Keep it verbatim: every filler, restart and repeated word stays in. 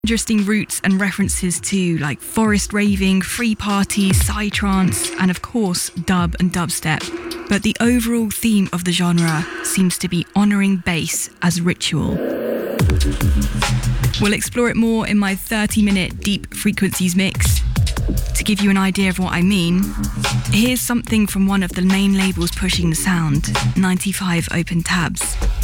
Interesting roots and references to like forest raving, free parties, psytrance, and of course dub and dubstep. But the overall theme of the genre seems to be honouring bass as ritual. We'll explore it more in my thirty minute Deep Frequencies mix. To give you an idea of what I mean, here's something from one of the main labels pushing the sound, ninety-five Open Tabs.